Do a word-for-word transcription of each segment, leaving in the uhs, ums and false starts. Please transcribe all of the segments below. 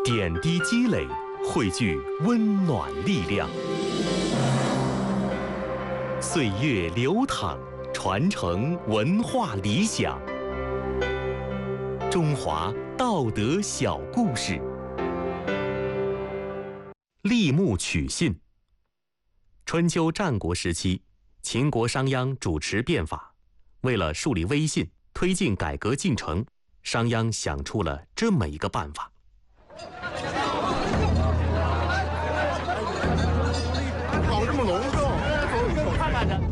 点滴积累，汇聚温暖力量。岁月流淌，传承文化理想。中华道德小故事。立木取信。春秋战国时期，秦国商鞅主持变法，为了树立威信，推进改革进程，商鞅想出了这么一个办法。 搞这么隆重，走走看看去。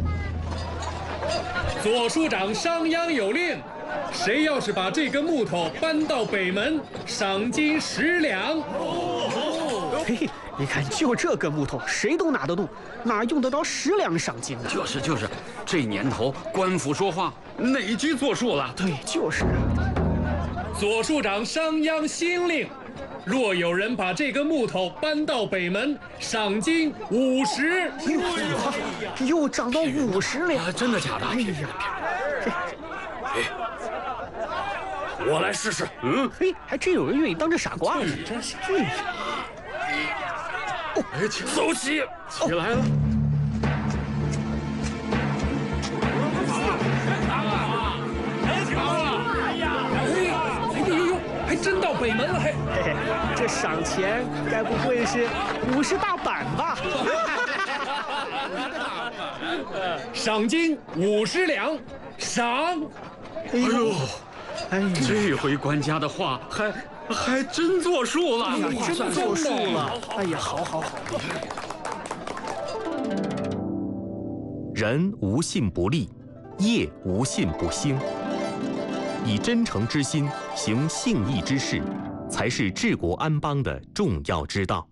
左庶长商鞅有令，谁要是把这根木头搬到北门，赏金十两。 嘿嘿，你看，就这根木头，谁都拿得动，哪用得着十两赏金呢？ 就是就是，这年头官府说话哪句作数了？ 对，就是啊。 左庶长商鞅新令，若有人把这根木头搬到北门，赏金五十。 又又涨到五十两、 啊！真的假的？ 哎呀， 哎，我来试试。嗯， 嘿，还真有人愿意当这傻瓜呢。 真是。 哎，走起，起来了。 还真到北门了，还嘿嘿，这赏钱该不会是五十大板吧？ 赏金五十两，赏。 哎呦， 哎，这回官家的话还还真作数了， 哎呀，真作数了。哎呀，好好好。 人无信不立，业无信不兴。以真诚之心行信义之事，才是治国安邦的重要之道。